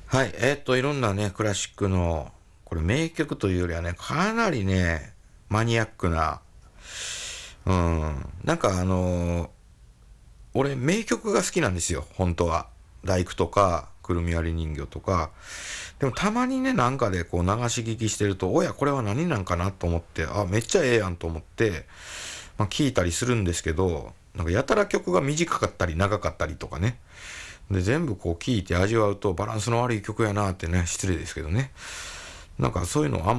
はい、いろんなね、クラシックの、これ名曲というよりはね、かなりね、マニアックな、なんか俺名曲が好きなんですよ、本当は。ライクとか、くるみ割り人形とか。でもたまにね、なんかでこう流し聞きしてると、おや、これは何なんかなと思って、あ、めっちゃええやんと思って、まあ聞いたりするんですけど、なんかやたら曲が短かったり長かったりとかね。で、全部こう聞いて味わうとバランスの悪い曲やなってね、失礼ですけどね。なんかそういうのあん